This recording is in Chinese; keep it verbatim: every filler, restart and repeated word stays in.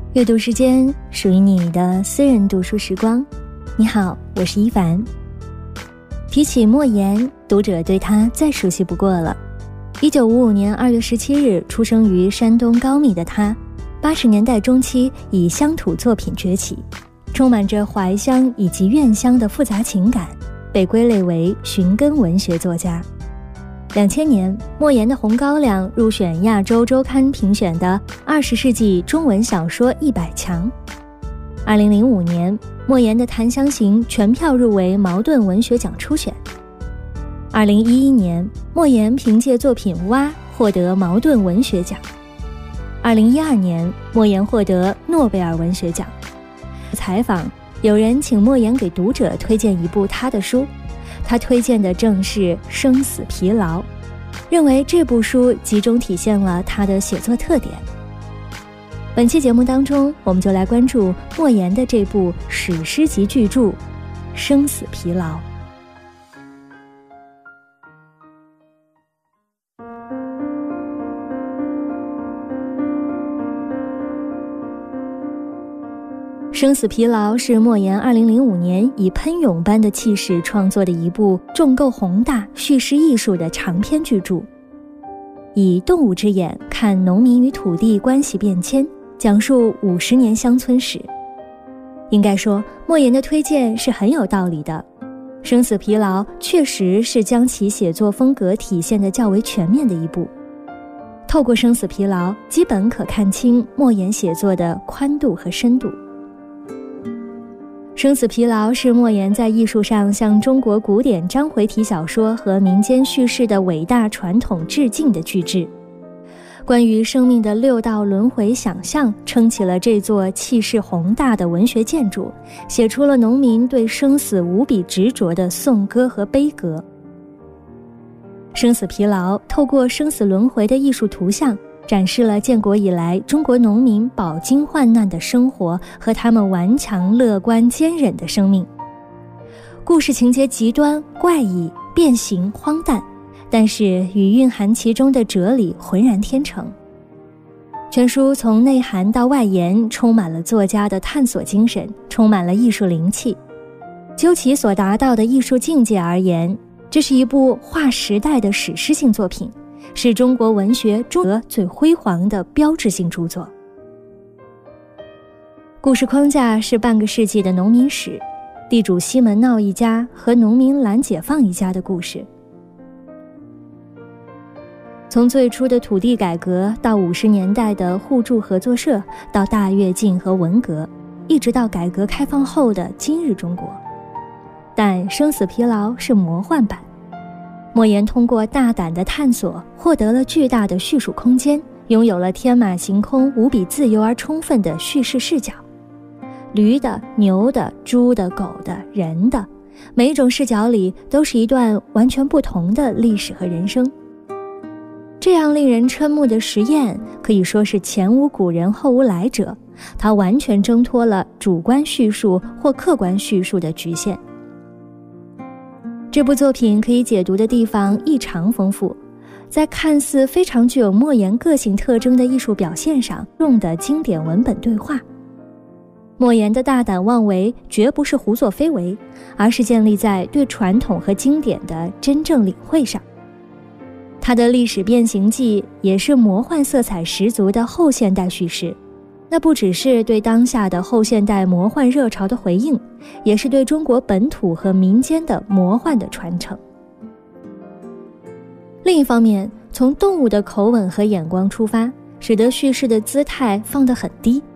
阅读时间，属于你的私人读书时光。你好，我是一凡。提起莫言，读者对他再熟悉不过了。一九五五年二月十七日出生于山东高密的他，八十年代中期以乡土作品崛起，充满着怀乡以及怨乡的复杂情感，被归类为寻根文学作家。两千年，莫言的《红高粱》入选亚洲周刊评选的二十世纪中文小说一百强。二零零五年，莫言的《檀香刑》全票入围茅盾文学奖初选。二零一一年，莫言凭借作品《蛙》获得茅盾文学奖。二零一二年，莫言获得诺贝尔文学奖。采访，有人请莫言给读者推荐一部他的书，他推荐的正是《生死疲劳》，认为这部书集中体现了他的写作特点。本期节目当中，我们就来关注莫言的这部史诗级巨著《生死疲劳》。《生死疲劳》是莫言二零零五年以喷涌般的气势创作的一部重构宏大、叙事艺术的长篇巨著，以动物之眼看农民与土地关系变迁，讲述五十年乡村史。应该说，莫言的推荐是很有道理的。《生死疲劳》确实是将其写作风格体现得较为全面的一部。透过《生死疲劳》，基本可看清莫言写作的宽度和深度。《生死疲劳》是莫言在艺术上向中国古典章回体小说和民间叙事的伟大传统致敬的巨制。关于生命的六道轮回想象撑起了这座气势宏大的文学建筑，写出了农民对生死无比执着的颂歌和悲歌。《生死疲劳》透过生死轮回的艺术图像，展示了建国以来中国农民饱经患难的生活和他们顽强、乐观、坚韧的生命。故事情节极端、怪异、变形、荒诞，但是与蕴含其中的哲理浑然天成。全书从内涵到外延，充满了作家的探索精神，充满了艺术灵气。就其所达到的艺术境界而言，这是一部划时代的史诗性作品，是中国文学中最辉煌的标志性著作。故事框架是半个世纪的农民史，地主西门闹一家和农民蓝解放一家的故事。从最初的土地改革，到五十年代的互助合作社，到大跃进和文革，一直到改革开放后的今日中国。但《生死疲劳》是魔幻版，莫言通过大胆的探索，获得了巨大的叙述空间，拥有了天马行空、无比自由而充分的叙事视角。驴的、牛的、猪的、狗的、人的，每一种视角里都是一段完全不同的历史和人生。这样令人瞠目的实验，可以说是前无古人后无来者，它完全挣脱了主观叙述或客观叙述的局限。这部作品可以解读的地方异常丰富，在看似非常具有莫言个性特征的艺术表现上，用的经典文本对话。莫言的大胆妄为绝不是胡作非为，而是建立在对传统和经典的真正领会上。他的历史变形记也是魔幻色彩十足的后现代叙事，那不只是对当下的后现代魔幻热潮的回应，也是对中国本土和民间的魔幻的传承。另一方面，从动物的口吻和眼光出发，使得叙事的姿态放得很低，